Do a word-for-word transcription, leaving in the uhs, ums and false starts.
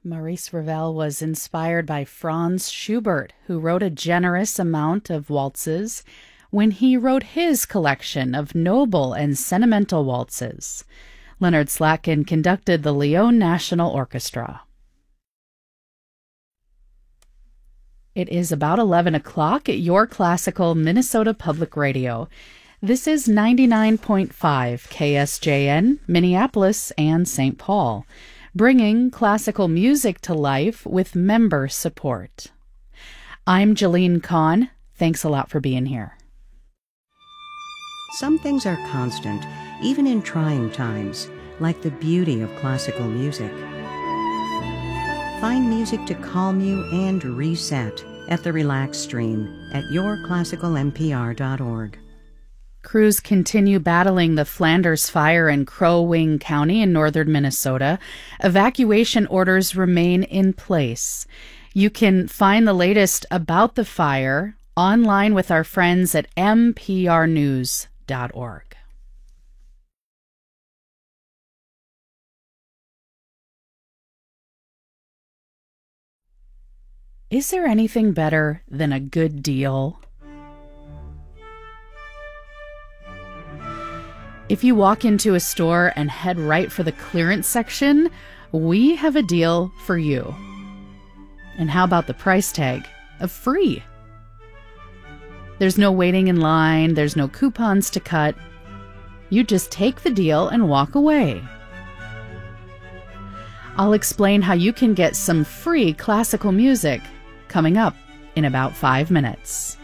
Maurice Ravel was inspired by Franz Schubert, who wrote a generous amount of waltzes when he wrote his collection of noble and sentimental waltzes. Leonard Slatkin conducted the Lyon National Orchestra. It is about eleven o'clock at your classical Minnesota Public Radio. This is ninety-nine point five K S J N, Minneapolis and Saint Paul, bringing classical music to life with member support. I'm Jeline Kahn. Thanks a lot for being here. Some things are constant, even in trying times, like the beauty of classical music. Find music to calm you and reset at the Relax Stream at your classical m p r dot org. Crews continue battling the Flanders Fire in Crow Wing County in northern Minnesota. Evacuation orders remain in place. You can find the latest about the fire online with our friends at m p r news dot org. Is there anything better than a good deal? If you walk into a store and head right for the clearance section, we have a deal for you. And how about the price tag of free? There's no waiting in line, there's no coupons to cut. You just take the deal and walk away. I'll explain how you can get some free classical music coming up in about five minutes.